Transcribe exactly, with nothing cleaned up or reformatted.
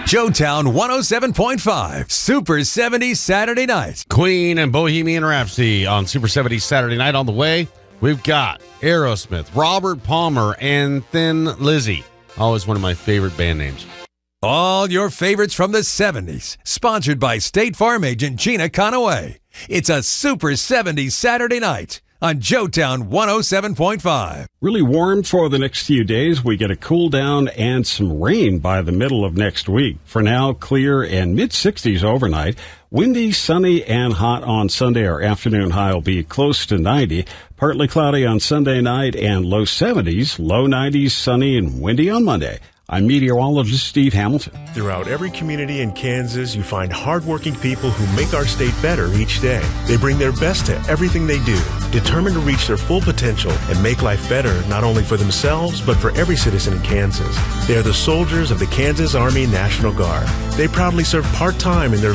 Joetown one oh seven point five, Super seventies Saturday Night. Queen and Bohemian Rhapsody on Super seventies Saturday Night. On the way, we've got Aerosmith, Robert Palmer, and Thin Lizzy. Always one of my favorite band names. All your favorites from the seventies. Sponsored by State Farm agent Gina Conaway. It's a Super seventies Saturday Night on Joetown one oh seven point five. Really warm for the next few days. We get a cool down and some rain by the middle of next week. For now, clear and mid-sixties overnight. Windy, sunny, and hot on Sunday. Our afternoon high will be close to ninety. Partly cloudy on Sunday night and low seventies. Low nineties, sunny and windy on Monday. I'm meteorologist Steve Hamilton. Throughout every community in Kansas, you find hardworking people who make our state better each day. They bring their best to everything they do, determined to reach their full potential and make life better not only for themselves, but for every citizen in Kansas. They are the soldiers of the Kansas Army National Guard. They proudly serve part-time in their